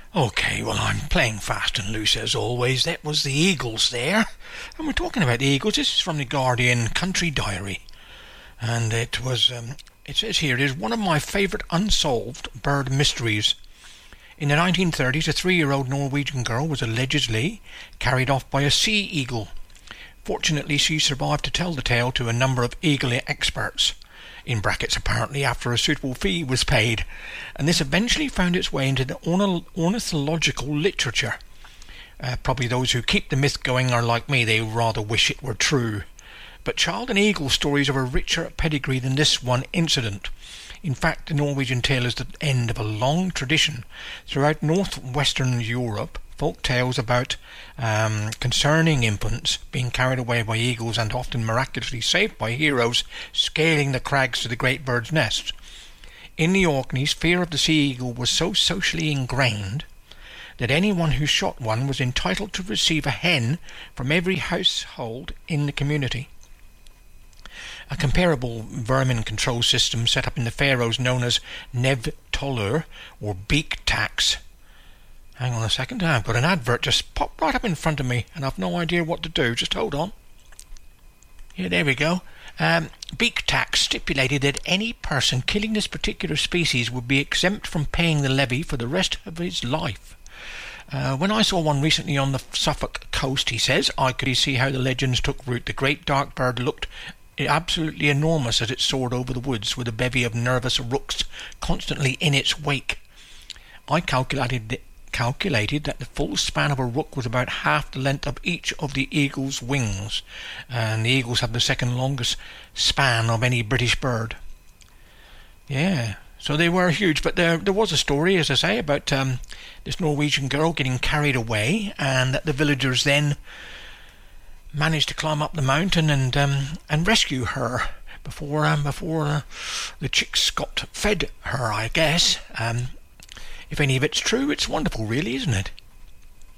Okay, well, I'm playing fast and loose as always. That was the Eagles there. And we're talking about the Eagles. This is from the Guardian Country Diary. And it says here, it is one of my favourite unsolved bird mysteries. In the 1930s, a 3-year-old Norwegian girl was allegedly carried off by a sea eagle. Fortunately, she survived to tell the tale to a number of eagle experts, in brackets apparently after a suitable fee was paid, and this eventually found its way into the ornithological literature. Probably those who keep the myth going are like me, they rather wish it were true. But child and eagle stories have a richer pedigree than this one incident. In fact, the Norwegian tale is the end of a long tradition. Throughout northwestern Europe, folk tales about concerning infants being carried away by eagles and often miraculously saved by heroes scaling the crags to the great bird's nest. In the Orkneys, fear of the sea eagle was so socially ingrained that anyone who shot one was entitled to receive a hen from every household in the community. A comparable vermin control system set up in the Faroes known as Nevtollur or beak tax. Hang on a second, I've got an advert just popped right up in front of me and I've no idea what to do. Just hold on. Yeah, there we go. Beak tax stipulated that any person killing this particular species would be exempt from paying the levy for the rest of his life. When I saw one recently on the Suffolk coast, he says, I could see how the legends took root. The great dark bird looked absolutely enormous as it soared over the woods with a bevy of nervous rooks constantly in its wake. I calculated that the full span of a rook was about half the length of each of the eagle's wings, and the eagles have the second longest span of any British bird. Yeah, so they were huge, but there was a story, as I say, about this Norwegian girl getting carried away, and that the villagers then managed to climb up the mountain and rescue her before the chicks got fed her, I guess. If any of it's true, it's wonderful, really, isn't it?